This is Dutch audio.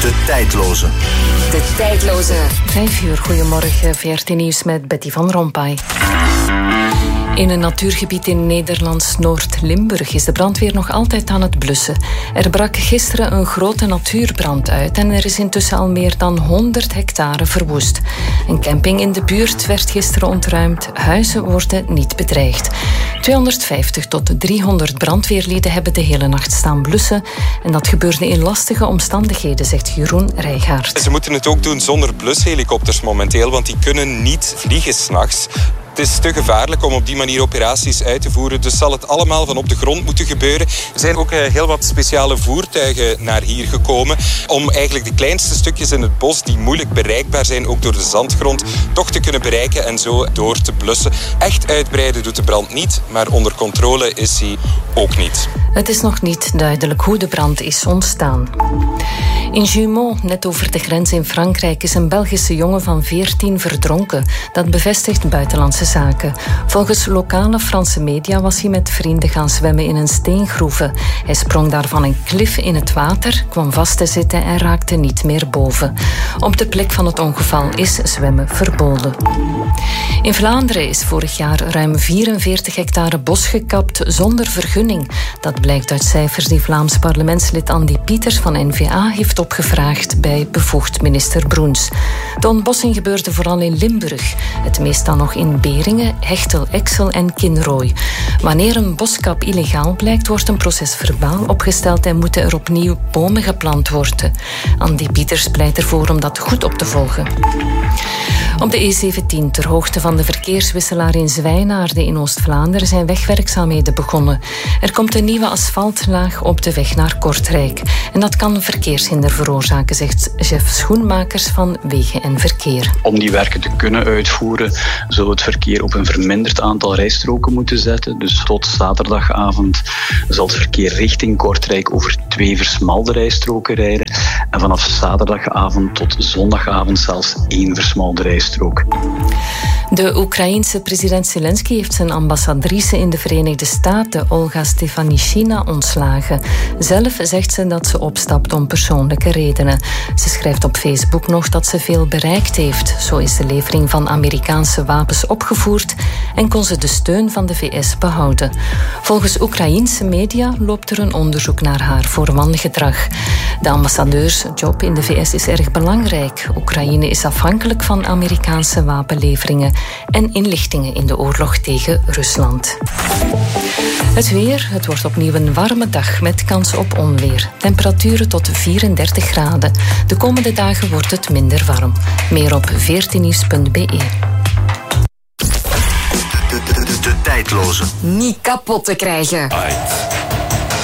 De tijdloze. De tijdloze. 5 uur, goedemorgen. VRT Nieuws met Betty van Rompuy. In een natuurgebied in Nederlands Noord-Limburg is de brandweer nog altijd aan het blussen. Er brak gisteren een grote natuurbrand uit en er is intussen al meer dan 100 hectare verwoest. Een camping in de buurt werd gisteren ontruimd. Huizen worden niet bedreigd. 250 tot 300 brandweerlieden hebben de hele nacht staan blussen. En dat gebeurde in lastige omstandigheden, zegt Jeroen Rijgaard. Ze moeten het ook doen zonder blushelikopters momenteel, want die kunnen niet vliegen 's nachts. Het is te gevaarlijk om op die manier operaties uit te voeren. Dus zal het allemaal van op de grond moeten gebeuren. Er zijn ook heel wat speciale voertuigen naar hier gekomen om eigenlijk de kleinste stukjes in het bos die moeilijk bereikbaar zijn, ook door de zandgrond, toch te kunnen bereiken en zo door te blussen. Echt uitbreiden doet de brand niet, maar onder controle is hij ook niet. Het is nog niet duidelijk hoe de brand is ontstaan. In Jumeaux, net over de grens in Frankrijk, is een Belgische jongen van 14 verdronken. Dat bevestigt Buitenlandse Zaken. Volgens lokale Franse media was hij met vrienden gaan zwemmen in een steengroeve. Hij sprong daar van een klif in het water, kwam vast te zitten en raakte niet meer boven. Op de plek van het ongeval is zwemmen verboden. In Vlaanderen is vorig jaar ruim 44 hectare bos gekapt zonder vergunning. Dat blijkt uit cijfers die Vlaams parlementslid Andy Pieters van N-VA heeft opgevraagd bij bevoegd minister Broens. De ontbossing gebeurde vooral in Limburg, het meest dan nog in Beringen, Hechtel, Exel en Kinrooi. Wanneer een boskap illegaal blijkt, wordt een procesverbaal opgesteld en moeten er opnieuw bomen geplant worden. Andy Pieters pleit ervoor om dat goed op te volgen. Op de E17, ter hoogte van de verkeerswisselaar in Zwijnaarden in Oost-Vlaanderen, zijn wegwerkzaamheden begonnen. Er komt een nieuwe asfaltlaag op de weg naar Kortrijk. En dat kan verkeershinder veroorzaken, zegt chef Schoenmakers van Wegen en Verkeer. Om die werken te kunnen uitvoeren, zou het verkeer op een verminderd aantal rijstroken moeten zetten. Dus tot zaterdagavond zal het verkeer richting Kortrijk over 2 versmalde rijstroken rijden. En vanaf zaterdagavond tot zondagavond zelfs 1 versmalde rijstrook. De Oekraïense president Zelensky heeft zijn ambassadrice in de Verenigde Staten, Olga Stefanishina, ontslagen. Zelf zegt ze dat ze opstapt om persoonlijke redenen. Ze schrijft op Facebook nog dat ze veel bereikt heeft. Zo is de levering van Amerikaanse wapens opgevoerd en kon ze de steun van de VS behouden. Volgens Oekraïense media loopt er een onderzoek naar haar voor-wangedrag. De ambassadeursjob in de VS is erg belangrijk. Oekraïne is afhankelijk van Amerikaanse wapenleveringen en inlichtingen in de oorlog tegen Rusland. Het weer, het wordt opnieuw een warme dag met kans op onweer. Temperaturen tot 34 graden. De komende dagen wordt het minder warm. Meer op 14nieuws.be. De tijdloze. Niet kapot te krijgen.